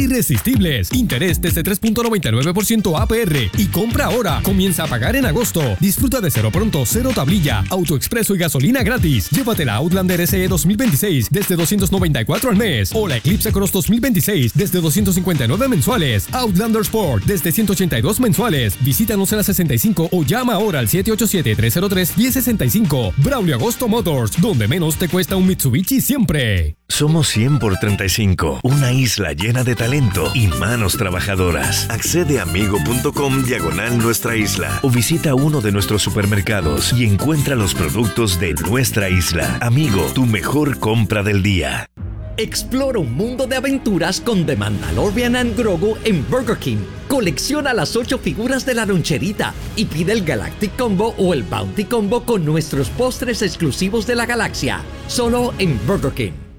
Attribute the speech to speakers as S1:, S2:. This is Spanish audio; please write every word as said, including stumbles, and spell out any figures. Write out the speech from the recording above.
S1: Irresistibles. Interés desde tres punto noventa y nueve por ciento A P R. Y compra ahora. Comienza a pagar en agosto. Disfruta de cero pronto, cero tablilla, autoexpreso y gasolina gratis. Llévate la Outlander S E dos mil veintiséis desde doscientos noventa y cuatro al mes. O la Eclipse Cross dos mil veintiséis desde doscientos cincuenta y nueve mensuales. Outlander Sport desde ciento ochenta y dos mensuales. Visítanos en la sesenta y cinco o llama ahora al siete ocho siete, tres cero tres, uno cero seis cinco. Braulio Agosto Motors, donde menos te cuesta un Mitsubishi siempre.
S2: Somos cien por treinta y cinco, una isla llena de talento y manos trabajadoras. Accede a amigo.com diagonal nuestra isla o visita uno de nuestros supermercados y encuentra los productos de nuestra isla. Amigo, tu mejor compra del día.
S3: Explora un mundo de aventuras con The Mandalorian and Grogu en Burger King. Colecciona las ocho figuras de la loncherita y pide el Galactic Combo o el Bounty Combo con nuestros postres exclusivos de la galaxia. Solo en Burger King.